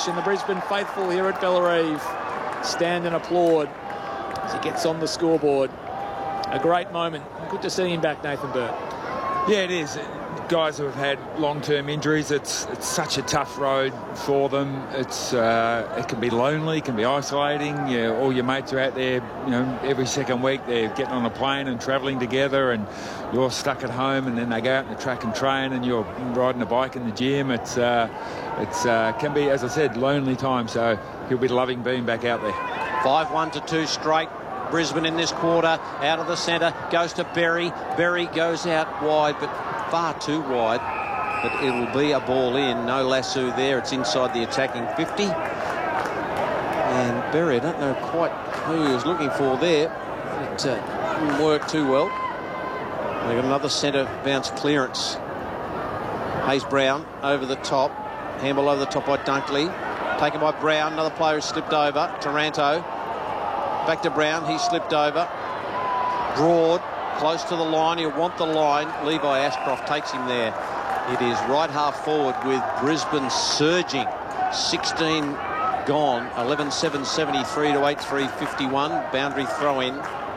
and the Brisbane faithful here at Bellerive stand and applaud as he gets on the scoreboard. A great moment. Good to see him back, Nathan Burt. Yeah, it is. Guys who have had long-term injuries, it's such a tough road for them. It can be lonely, it can be isolating. All your mates are out there, every second week they're getting on a plane and travelling together, and you're stuck at home, and then they go out in the track and train, and you're riding a bike in the gym. It can be, as I said, lonely time. So he'll be loving being back out there. 5-1 to 2 straight. Brisbane in this quarter, out of the centre, goes to Berry. Berry goes out wide, but far too wide. But it will be a ball in. No lasso there. It's inside the attacking 50. And Berry, I don't know quite who he was looking for there. It didn't work too well. They've got another centre bounce clearance. Hayes Brown over the top. Handball over the top by Dunkley. Taken by Brown. Another player who slipped over. Taranto. Back to Brown. He slipped over. Broad. Close to the line. He'll want the line. Levi Ashcroft takes him there. It is right half forward with Brisbane surging. 16 gone. 11-7-73 to 8-3-51. Boundary throw in.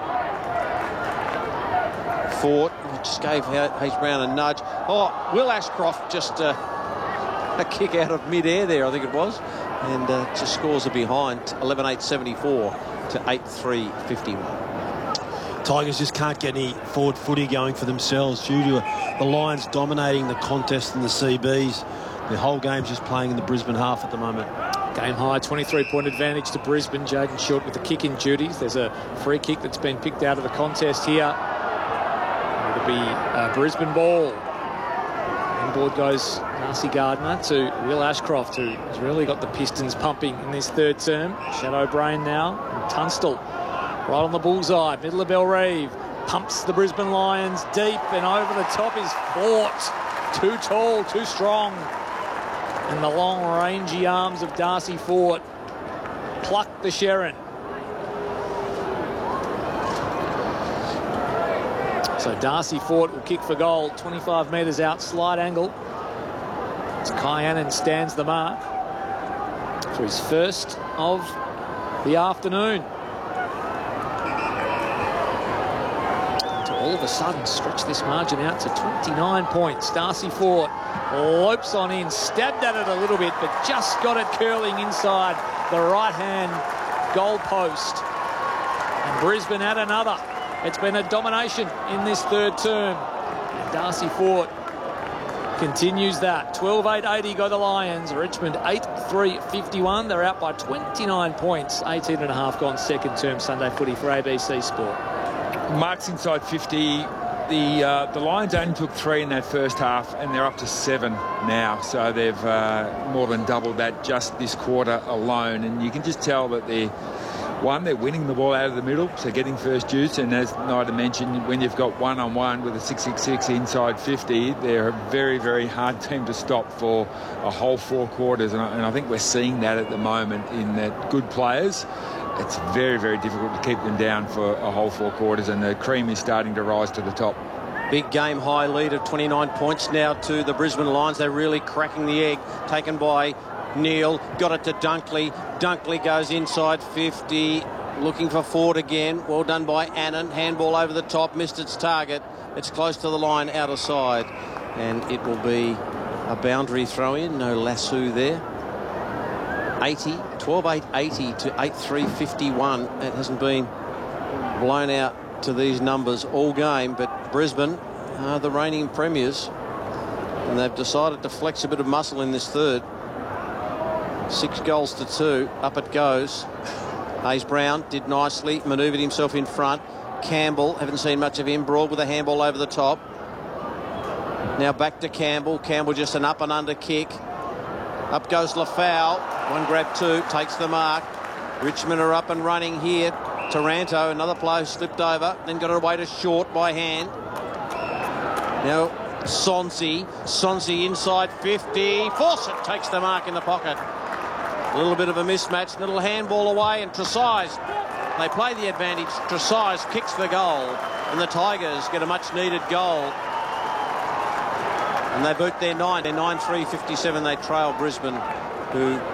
Fort just gave Hayes Brown a nudge. Oh, Will Ashcroft just a kick out of mid-air there, I think it was. And just scores a behind. 11-8-74 to 8-3-51. Tigers just can't get any forward footy going for themselves due to the Lions dominating the contest in the CBs. The whole game's just playing in the Brisbane half at the moment. Game high, 23-point advantage to Brisbane. Jaden Short with the kicking duties. There's a free kick that's been picked out of the contest here. It'll be a Brisbane ball. Inboard goes Darcy Gardner to Will Ashcroft, who has really got the Pistons pumping in this third term. Shadow Brain now, and Tunstall right on the bullseye, middle of Bellerive, pumps the Brisbane Lions deep, and over the top is Fort. Too tall, too strong. And the long, rangy arms of Darcy Fort pluck the Sherrin. So Darcy Fort will kick for goal, 25 metres out, slight angle. As Kyannan stands the mark for his first of the afternoon. All of a sudden stretch this margin out to 29 points. Darcy Fort lopes on in, stabbed at it a little bit, but just got it curling inside the right-hand goal post. And Brisbane had another. It's been a domination in this third term. And Darcy Fort continues that. 12-8-80 go the Lions. Richmond 8-3-51. They're out by 29 points. 18.5 gone second term Sunday footy for ABC Sport. Marks inside 50. The Lions only took 3 in that first half, and they're up to 7 now. So they've more than doubled that just this quarter alone. And you can just tell that they're winning the ball out of the middle, so getting first deuce. And as Nida mentioned, when you've got one-on-one with a 666 inside 50, they're a very, very hard team to stop for a whole 4 quarters. And I think we're seeing that at the moment in that good players. It's very, very difficult to keep them down for a whole 4 quarters, and the cream is starting to rise to the top. Big game high lead of 29 points now to the Brisbane Lions. They're really cracking the egg. Taken by Neil, got it to Dunkley. Dunkley goes inside 50, looking for Ford again. Well done by Annan. Handball over the top, missed its target. It's close to the line, out of side, and it will be a boundary throw in. No lasso there. 12-8-80 to 8-3-51. It hasn't been blown out to these numbers all game, but Brisbane are the reigning premiers, and they've decided to flex a bit of muscle in this third. 6 goals to 2. Up it goes. Hayes Brown did nicely, manoeuvred himself in front. Campbell, haven't seen much of him. Broad with a handball over the top. Now back to Campbell. Campbell just an up and under kick. Up goes Lafau. 1 grab 2, takes the mark. Richmond are up and running here. Taranto, another player slipped over, then got it away to Short by hand. Now Sonsi inside 50. Fawcett takes the mark in the pocket. A little bit of a mismatch, little handball away, and Tresize, they play the advantage. Tresize kicks the goal, and the Tigers get a much-needed goal. And they boot their 9. They're 9-3-57. They trail Brisbane, who